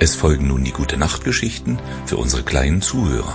Es folgen nun die Gute-Nacht-Geschichten für unsere kleinen Zuhörer.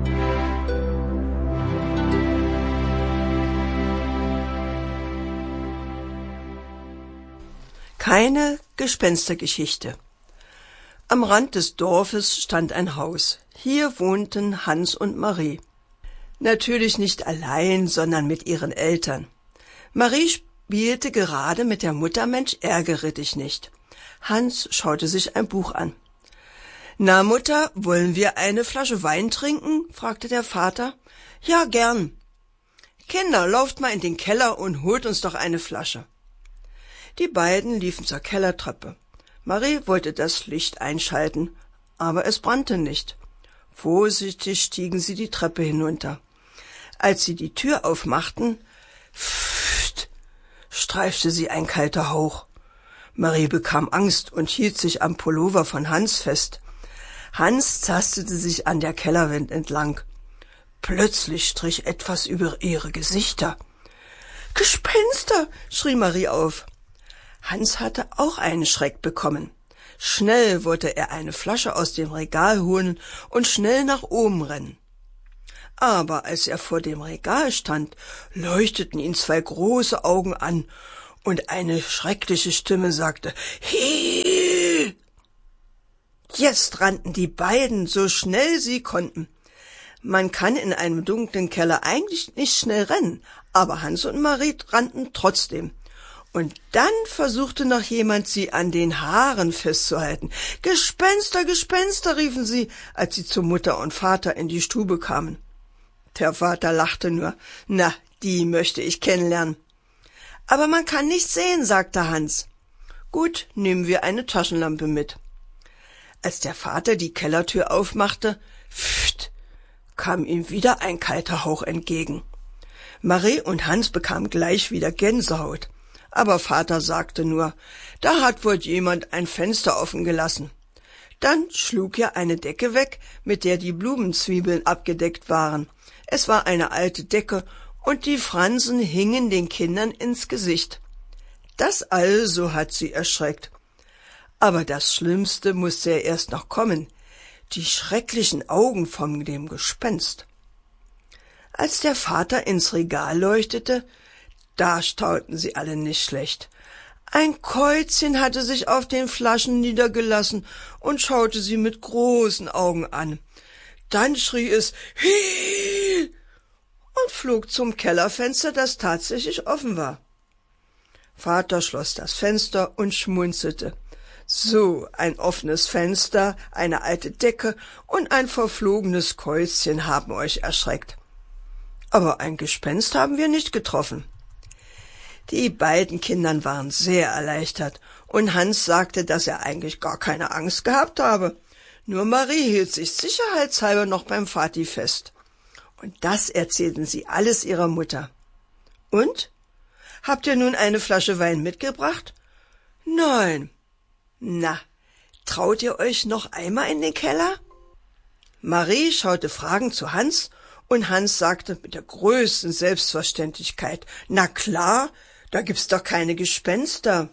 Keine Gespenstergeschichte. Am Rand des Dorfes stand ein Haus. Hier wohnten Hans und Marie. Natürlich nicht allein, sondern mit ihren Eltern. Marie spielte gerade mit der Mutter Mensch, ärgere dich nicht. Hans schaute sich ein Buch an. »Na, Mutter, wollen wir eine Flasche Wein trinken?« fragte der Vater. »Ja, gern.« »Kinder, lauft mal in den Keller und holt uns doch eine Flasche.« Die beiden liefen zur Kellertreppe. Marie wollte das Licht einschalten, aber es brannte nicht. Vorsichtig stiegen sie die Treppe hinunter. Als sie die Tür aufmachten, streifte sie ein kalter Hauch. Marie bekam Angst und hielt sich am Pullover von Hans fest. Hans tastete sich an der Kellerwand entlang. Plötzlich strich etwas über ihre Gesichter. »Gespenster!« schrie Marie auf. Hans hatte auch einen Schreck bekommen. Schnell wollte er eine Flasche aus dem Regal holen und schnell nach oben rennen. Aber als er vor dem Regal stand, leuchteten ihn zwei große Augen an und eine schreckliche Stimme sagte, »Hi!« Jetzt rannten die beiden so schnell sie konnten. Man kann in einem dunklen Keller eigentlich nicht schnell rennen, aber Hans und Marie rannten trotzdem. Und dann versuchte noch jemand, sie an den Haaren festzuhalten. »Gespenster, Gespenster«, riefen sie, als sie zu Mutter und Vater in die Stube kamen. Der Vater lachte nur. »Na, die möchte ich kennenlernen.« »Aber man kann nichts sehen«, sagte Hans. »Gut, nehmen wir eine Taschenlampe mit.« Als der Vater die Kellertür aufmachte, kam ihm wieder ein kalter Hauch entgegen. Marie und Hans bekamen gleich wieder Gänsehaut. Aber Vater sagte nur, da hat wohl jemand ein Fenster offen gelassen. Dann schlug er eine Decke weg, mit der die Blumenzwiebeln abgedeckt waren. Es war eine alte Decke und die Fransen hingen den Kindern ins Gesicht. Das also hat sie erschreckt. Aber das Schlimmste musste ja erst noch kommen, die schrecklichen Augen von dem Gespenst. Als der Vater ins Regal leuchtete, da staunten sie alle nicht schlecht. Ein Käuzchen hatte sich auf den Flaschen niedergelassen und schaute sie mit großen Augen an. Dann schrie es »Hi!« und flog zum Kellerfenster, das tatsächlich offen war. Vater schloss das Fenster und schmunzelte. So, ein offenes Fenster, eine alte Decke und ein verflogenes Käuzchen haben euch erschreckt. Aber ein Gespenst haben wir nicht getroffen. Die beiden Kinder waren sehr erleichtert, und Hans sagte, dass er eigentlich gar keine Angst gehabt habe. Nur Marie hielt sich sicherheitshalber noch beim Vati fest. Und das erzählten sie alles ihrer Mutter. Und? Habt ihr nun eine Flasche Wein mitgebracht? Nein. Na, traut ihr euch noch einmal in den Keller? Marie schaute fragend zu Hans, und Hans sagte mit der größten Selbstverständlichkeit, na klar, da gibt's doch keine Gespenster.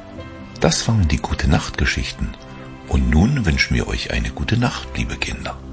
Das waren die Gute-Nacht-Geschichten. Und nun wünschen wir euch eine gute Nacht, liebe Kinder.